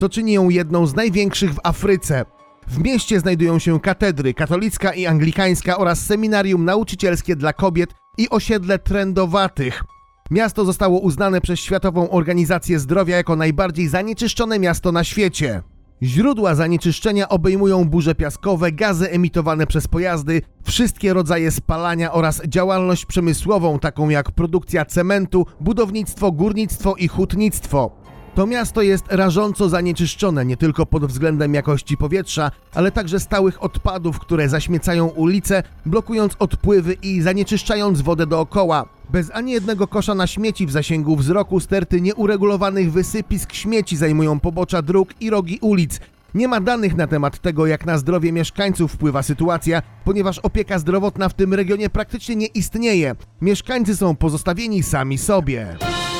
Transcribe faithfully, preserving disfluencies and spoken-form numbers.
co czyni ją jedną z największych w Afryce. W mieście znajdują się katedry katolicka i anglikańska oraz seminarium nauczycielskie dla kobiet i osiedle trędowatych. Miasto zostało uznane przez Światową Organizację Zdrowia jako najbardziej zanieczyszczone miasto na świecie. Źródła zanieczyszczenia obejmują burze piaskowe, gazy emitowane przez pojazdy, wszystkie rodzaje spalania oraz działalność przemysłową, taką jak produkcja cementu, budownictwo, górnictwo i hutnictwo. To miasto jest rażąco zanieczyszczone nie tylko pod względem jakości powietrza, ale także stałych odpadów, które zaśmiecają ulice, blokując odpływy i zanieczyszczając wodę dookoła. Bez ani jednego kosza na śmieci w zasięgu wzroku sterty nieuregulowanych wysypisk śmieci zajmują pobocza dróg i rogi ulic. Nie ma danych na temat tego, jak na zdrowie mieszkańców wpływa sytuacja, ponieważ opieka zdrowotna w tym regionie praktycznie nie istnieje. Mieszkańcy są pozostawieni sami sobie.